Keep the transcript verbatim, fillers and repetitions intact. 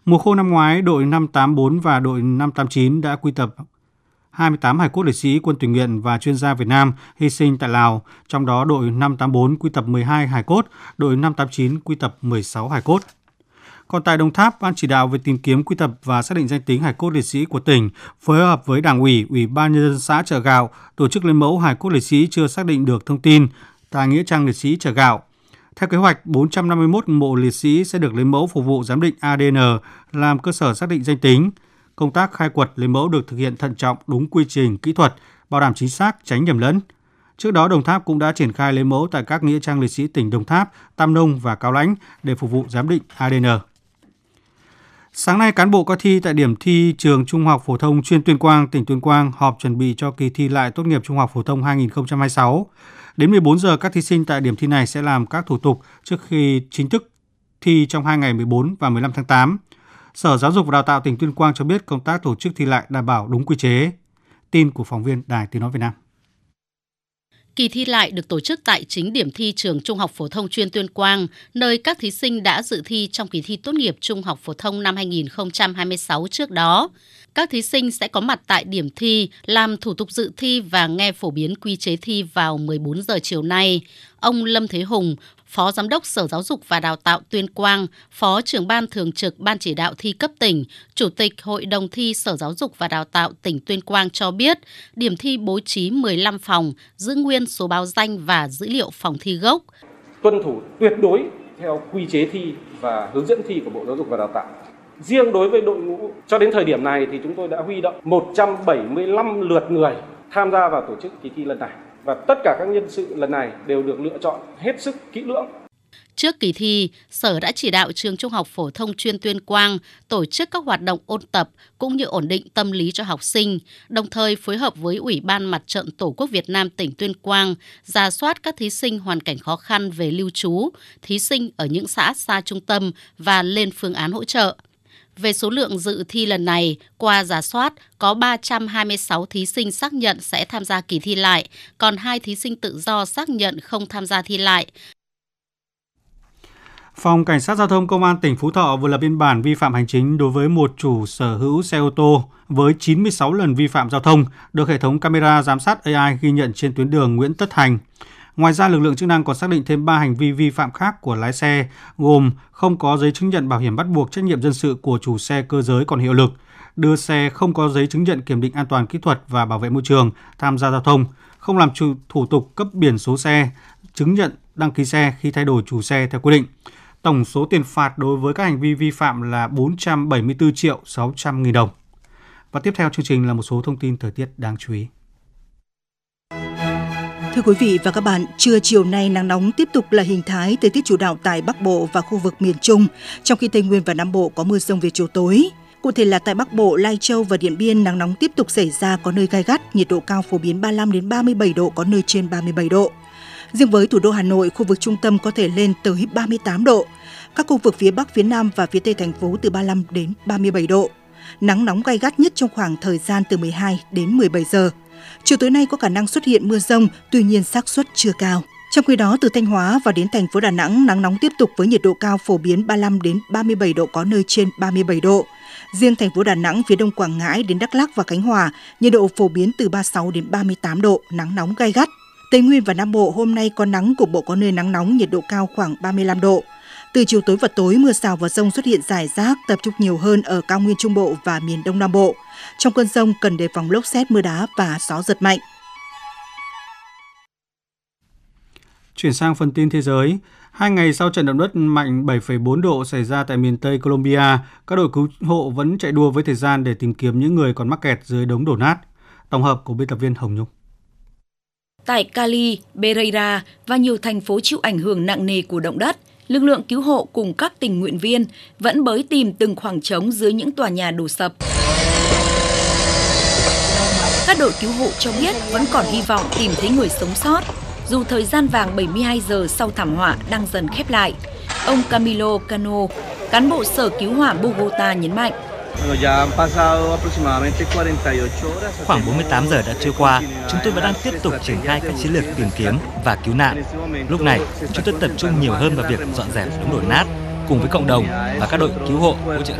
Mùa khô năm ngoái, đội năm tám bốn và đội năm tám chín đã quy tập hai mươi tám hài cốt liệt sĩ quân tình nguyện và chuyên gia Việt Nam hy sinh tại Lào, trong đó đội năm tám bốn quy tập mười hai hài cốt, đội năm tám chín quy tập mười sáu hài cốt. Còn tại Đồng Tháp, Ban chỉ đạo về tìm kiếm, quy tập và xác định danh tính hài cốt liệt sĩ của tỉnh phối hợp với Đảng ủy, Ủy ban nhân dân xã Chợ Gạo tổ chức lấy mẫu hài cốt liệt sĩ chưa xác định được thông tin tại nghĩa trang liệt sĩ Chợ Gạo. Theo kế hoạch, bốn trăm năm mươi mốt mộ liệt sĩ sẽ được lấy mẫu phục vụ giám định a đê en làm cơ sở xác định danh tính. Công tác khai quật lấy mẫu được thực hiện thận trọng, đúng quy trình kỹ thuật, bảo đảm chính xác, tránh nhầm lẫn. Trước đó, Đồng Tháp cũng đã triển khai lấy mẫu tại các nghĩa trang liệt sĩ tỉnh Đồng Tháp, Tam Nông và Cao Lãnh để phục vụ giám định a đê en. Sáng nay, cán bộ coi thi tại điểm thi trường Trung học phổ thông chuyên Tuyên Quang, tỉnh Tuyên Quang họp chuẩn bị cho kỳ thi lại tốt nghiệp Trung học phổ thông hai nghìn không trăm hai mươi sáu. Đến mười bốn giờ, các thí sinh tại điểm thi này sẽ làm các thủ tục trước khi chính thức thi trong hai ngày mười bốn và mười lăm tháng tám. Sở Giáo dục và Đào tạo tỉnh Tuyên Quang cho biết công tác tổ chức thi lại đảm bảo đúng quy chế. Tin của phóng viên Đài Tiếng nói Việt Nam. Kỳ thi lại được tổ chức tại chính điểm thi trường Trung học phổ thông chuyên Tuyên Quang, nơi các thí sinh đã dự thi trong kỳ thi tốt nghiệp Trung học phổ thông năm hai nghìn không trăm hai mươi sáu trước đó. Các thí sinh sẽ có mặt tại điểm thi, làm thủ tục dự thi và nghe phổ biến quy chế thi vào mười bốn giờ chiều nay. Ông Lâm Thế Hùng, Phó Giám đốc Sở Giáo dục và Đào tạo Tuyên Quang, Phó trưởng Ban Thường trực Ban chỉ đạo thi cấp tỉnh, Chủ tịch Hội đồng thi Sở Giáo dục và Đào tạo tỉnh Tuyên Quang cho biết, điểm thi bố trí mười lăm phòng, giữ nguyên số báo danh và dữ liệu phòng thi gốc. Tuân thủ tuyệt đối theo quy chế thi và hướng dẫn thi của Bộ Giáo dục và Đào tạo. Riêng đối với đội ngũ, cho đến thời điểm này thì chúng tôi đã huy động một trăm bảy mươi lăm lượt người tham gia vào tổ chức kỳ thi lần này. Và tất cả các nhân sự lần này đều được lựa chọn hết sức kỹ lưỡng. Trước kỳ thi, Sở đã chỉ đạo trường Trung học phổ thông chuyên Tuyên Quang tổ chức các hoạt động ôn tập cũng như ổn định tâm lý cho học sinh, đồng thời phối hợp với Ủy ban Mặt trận Tổ quốc Việt Nam tỉnh Tuyên Quang rà soát các thí sinh hoàn cảnh khó khăn về lưu trú, thí sinh ở những xã xa trung tâm và lên phương án hỗ trợ. Về số lượng dự thi lần này, qua rà soát, có ba trăm hai mươi sáu thí sinh xác nhận sẽ tham gia kỳ thi lại, còn hai thí sinh tự do xác nhận không tham gia thi lại. Phòng Cảnh sát Giao thông Công an tỉnh Phú Thọ vừa lập biên bản vi phạm hành chính đối với một chủ sở hữu xe ô tô với chín mươi sáu lần vi phạm giao thông, được hệ thống camera giám sát a i ghi nhận trên tuyến đường Nguyễn Tất Thành. Ngoài ra, lực lượng chức năng còn xác định thêm ba hành vi vi phạm khác của lái xe, gồm không có giấy chứng nhận bảo hiểm bắt buộc trách nhiệm dân sự của chủ xe cơ giới còn hiệu lực, đưa xe không có giấy chứng nhận kiểm định an toàn kỹ thuật và bảo vệ môi trường tham gia giao thông, không làm chủ thủ tục cấp biển số xe, chứng nhận đăng ký xe khi thay đổi chủ xe theo quy định. Tổng số tiền phạt đối với các hành vi vi phạm là bốn trăm bảy mươi tư triệu sáu trăm nghìn đồng. Và tiếp theo chương trình là một số thông tin thời tiết đáng chú ý. Thưa quý vị và các bạn, trưa chiều nay nắng nóng tiếp tục là hình thái thời tiết chủ đạo tại Bắc Bộ và khu vực miền Trung, trong khi Tây Nguyên và Nam Bộ có mưa rông về chiều tối. Cụ thể là tại Bắc Bộ, Lai Châu và Điện Biên nắng nóng tiếp tục xảy ra, có nơi gai gắt, nhiệt độ cao phổ biến ba mươi lăm đến ba mươi bảy độ, có nơi trên ba mươi bảy độ. Riêng với thủ đô Hà Nội, khu vực trung tâm có thể lên tới ba mươi tám độ. Các khu vực phía Bắc, phía Nam và phía Tây thành phố từ ba mươi lăm đến ba mươi bảy độ. Nắng nóng gai gắt nhất trong khoảng thời gian từ mười hai đến mười bảy giờ. Chiều tối nay có khả năng xuất hiện mưa rông, tuy nhiên xác suất chưa cao. Trong khi đó, từ Thanh Hóa và đến thành phố Đà Nẵng, nắng nóng tiếp tục với nhiệt độ cao phổ biến ba mươi lăm đến ba mươi bảy độ, có nơi trên ba mươi bảy độ. Riêng thành phố Đà Nẵng, phía đông Quảng Ngãi đến Đắk Lắk và Khánh Hòa, nhiệt độ phổ biến từ ba mươi sáu đến ba mươi tám độ, nắng nóng gai gắt. Tây Nguyên và Nam Bộ hôm nay có nắng, cục bộ có nơi nắng nóng, nhiệt độ cao khoảng ba mươi lăm độ. Từ chiều tối và tối, mưa rào và dông xuất hiện rải rác, tập trung nhiều hơn ở cao nguyên Trung Bộ và miền Đông Nam Bộ. Trong cơn dông cần đề phòng lốc sét, mưa đá và gió giật mạnh. Chuyển sang phần tin thế giới. Hai ngày sau trận động đất mạnh bảy phẩy bốn độ xảy ra tại miền Tây Colombia, các đội cứu hộ vẫn chạy đua với thời gian để tìm kiếm những người còn mắc kẹt dưới đống đổ nát. Tổng hợp của biên tập viên Hồng Nhung. Tại Cali, Pereira và nhiều thành phố chịu ảnh hưởng nặng nề của động đất, lực lượng cứu hộ cùng các tình nguyện viên vẫn bới tìm từng khoảng trống dưới những tòa nhà đổ sập. Các đội cứu hộ cho biết vẫn còn hy vọng tìm thấy người sống sót, dù thời gian vàng bảy mươi hai giờ sau thảm họa đang dần khép lại. Ông Camilo Cano, cán bộ sở cứu hỏa Bogota nhấn mạnh. Khoảng bốn mươi tám giờ đã trôi qua, chúng tôi vẫn đang tiếp tục triển khai các chiến lược tìm kiếm và cứu nạn. Lúc này, chúng tôi tập trung nhiều hơn vào việc dọn dẹp đống đổ nát cùng với cộng đồng và các đội cứu hộ hỗ trợ